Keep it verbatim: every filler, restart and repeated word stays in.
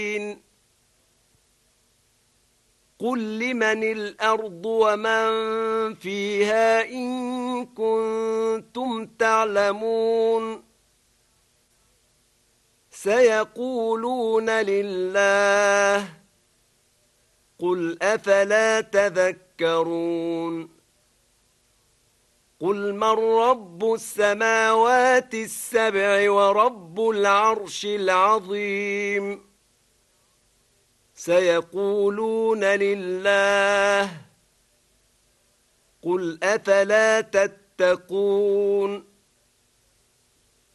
قل لمن الأرض ومن فيها إن كنتم تعلمون سيقولون لله قل أفلا تذكرون قل من رب السماوات السبع ورب العرش العظيم سيقولون لله قل أفلا تتقون